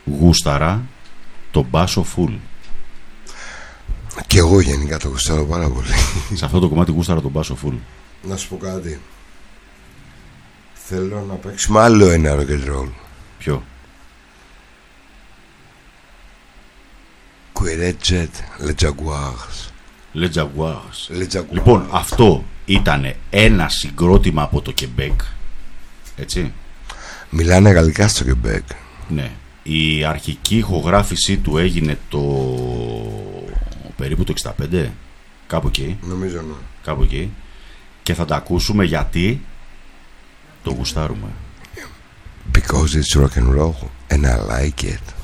γούσταρα τον μπάσο full. Και εγώ γενικά το γούσταρα πάρα πολύ. Σε αυτό το κομμάτι γούσταρα τον μπάσο full. Να σου πω κάτι. Θέλω να παίξουμε άλλο ένα rock and roll. Ποιο? Querecet Le Jaguars. Le Jaguars. Λοιπόν, αυτό ήταν ένα συγκρότημα από το Quebec. Έτσι. Μιλάνε γαλλικά στο Quebec. Ναι. Η αρχική ηχογράφησή του έγινε το περίπου το 65. Κάπου εκεί. Νομίζω ναι. Κάπου εκεί. Και θα τα ακούσουμε γιατί το γουστάρουμε. Because it's rock and roll and I like it.